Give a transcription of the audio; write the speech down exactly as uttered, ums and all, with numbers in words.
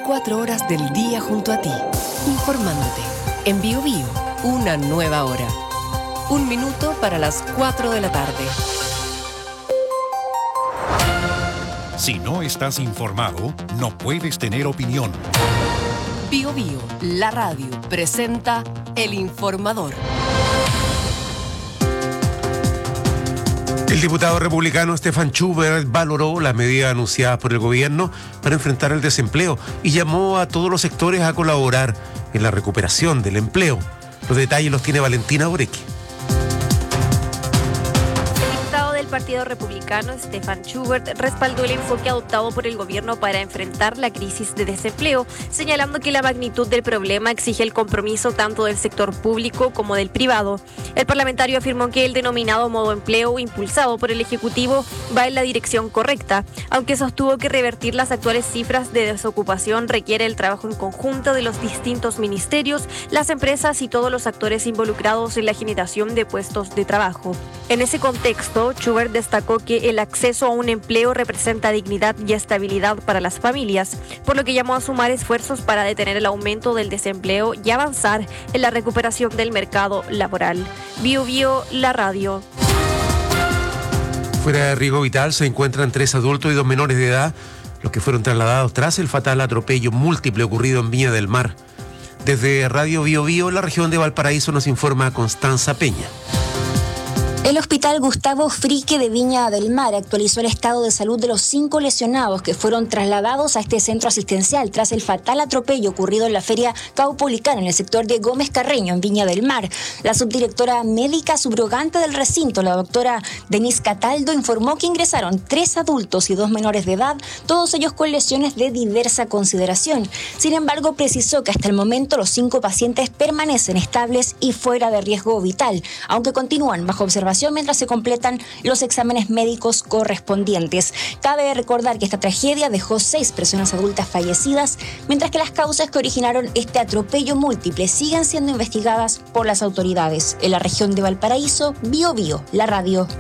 veinticuatro horas del día junto a ti, informándote. En Bio Bio, una nueva hora. Un minuto para las cuatro de la tarde. Si no estás informado, no puedes tener opinión. Bio Bio, la radio, presenta El Informador. El diputado republicano Stefan Schubert valoró las medidas anunciadas por el gobierno para enfrentar el desempleo y llamó a todos los sectores a colaborar en la recuperación del empleo. Los detalles los tiene Valentina Oreque. El Partido Republicano, Stefan Schubert, respaldó el enfoque adoptado por el gobierno para enfrentar la crisis de desempleo, señalando que la magnitud del problema exige el compromiso tanto del sector público como del privado. El parlamentario afirmó que el denominado modo empleo impulsado por el Ejecutivo va en la dirección correcta, aunque sostuvo que revertir las actuales cifras de desocupación requiere el trabajo en conjunto de los distintos ministerios, las empresas y todos los actores involucrados en la generación de puestos de trabajo. En ese contexto, Schubert destacó que el acceso a un empleo representa dignidad y estabilidad para las familias, por lo que llamó a sumar esfuerzos para detener el aumento del desempleo y avanzar en la recuperación del mercado laboral. Bio Bio, la radio. Fuera de riesgo vital se encuentran tres adultos y dos menores de edad, los que fueron trasladados tras el fatal atropello múltiple ocurrido en Viña del Mar. Desde Radio Bio Bio, la región de Valparaíso, nos informa Constanza Peña. El Hospital Gustavo Frique de Viña del Mar actualizó el estado de salud de los cinco lesionados que fueron trasladados a este centro asistencial tras el fatal atropello ocurrido en la feria Caupolicán en el sector de Gómez Carreño, en Viña del Mar. La subdirectora médica subrogante del recinto, la doctora Denise Cataldo, informó que ingresaron tres adultos y dos menores de edad, todos ellos con lesiones de diversa consideración. Sin embargo, precisó que hasta el momento los cinco pacientes permanecen estables y fuera de riesgo vital, aunque continúan bajo observación mientras se completan los exámenes médicos correspondientes. Cabe recordar que esta tragedia dejó seis personas adultas fallecidas, mientras que las causas que originaron este atropello múltiple siguen siendo investigadas por las autoridades. En la región de Valparaíso, Bio Bio, la radio.